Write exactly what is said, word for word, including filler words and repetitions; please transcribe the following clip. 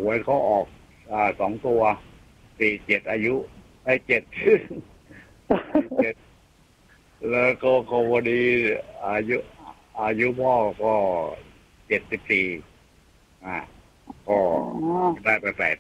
วยเขาออกอ่าสองตัวสี่เจ็ดอายุไอ้เจ็ดเจ็ดแล้วก็ก็พอดีอายุอายุพ่อก็เจ็ดสิบสี่อ่าก็ได้ไปแปด